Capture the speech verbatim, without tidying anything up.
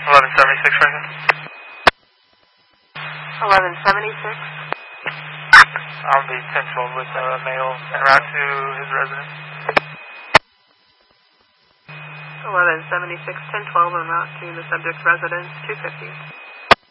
eleven seventy-six, Franklin. eleven seventy-six. I'll be ten twelve with a uh, male en route to his residence. eleven seventy-six, ten twelve en route to the subject's residence, two fifty.